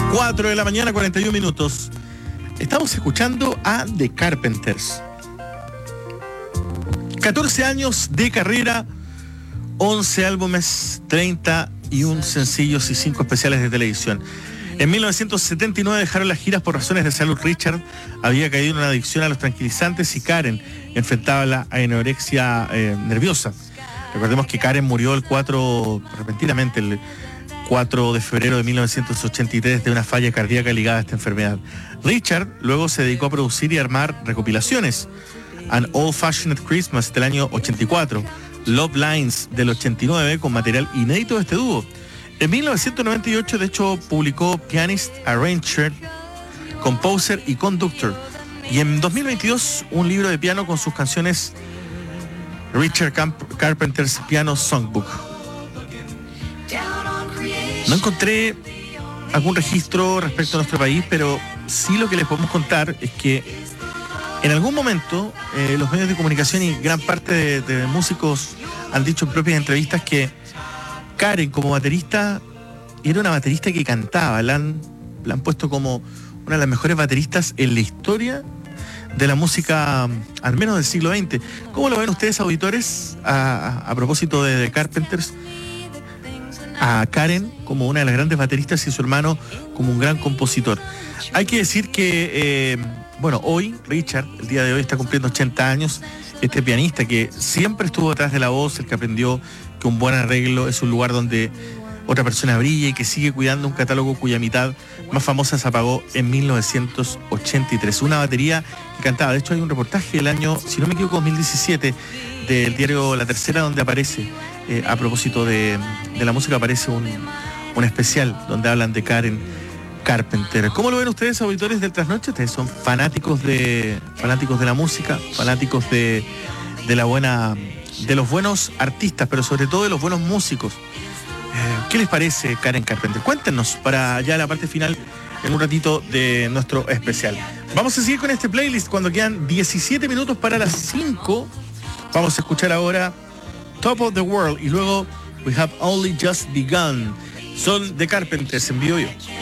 4 de la mañana, 41 minutos. Estamos escuchando a The Carpenters. 14 años de carrera, 11 álbumes, 31 sencillos y 5 especiales de televisión. En 1979 dejaron las giras por razones de salud. Richard había caído en una adicción a los tranquilizantes y Karen enfrentaba la anorexia nerviosa. Recordemos que Karen murió repentinamente el 4 de febrero de 1983 de una falla cardíaca ligada a esta enfermedad. Richard luego se dedicó a producir y armar recopilaciones. An Old Fashioned Christmas del año 84, Love Lines del 89 con material inédito de este dúo. En 1998 de hecho publicó Pianist, Arranger, Composer y Conductor. Y en 2022 un libro de piano con sus canciones Richard Carpenter's Piano Songbook. No encontré algún registro respecto a nuestro país, pero sí lo que les podemos contar es que en algún momento los medios de comunicación y gran parte de músicos han dicho en propias entrevistas que Karen como baterista era una baterista que cantaba. La han puesto como una de las mejores bateristas en la historia de la música, al menos del siglo XX. ¿Cómo lo ven ustedes, auditores, a propósito de The Carpenters? A Karen como una de las grandes bateristas y su hermano como un gran compositor. Hay que decir que, hoy Richard, el día de hoy, está cumpliendo 80 años. Este pianista que siempre estuvo detrás de la voz, el que aprendió que un buen arreglo es un lugar donde otra persona brilla y que sigue cuidando un catálogo cuya mitad más famosa se apagó en 1983. Una batería que cantaba. De hecho, hay un reportaje del año, si no me equivoco, 2017, del diario La Tercera, donde aparece, a propósito de la música, aparece un especial donde hablan de Karen Carpenter. ¿Cómo lo ven ustedes, auditores del Trasnoche? Ustedes son fanáticos de la música, fanáticos de los buenos artistas, pero sobre todo de los buenos músicos. ¿Qué les parece Karen Carpenter? Cuéntenos para ya la parte final en un ratito de nuestro especial. Vamos a seguir con este playlist cuando quedan 17 minutos para las 5. Vamos a escuchar ahora Top of the World y luego We Have Only Just Begun. Son The Carpenters en vivo.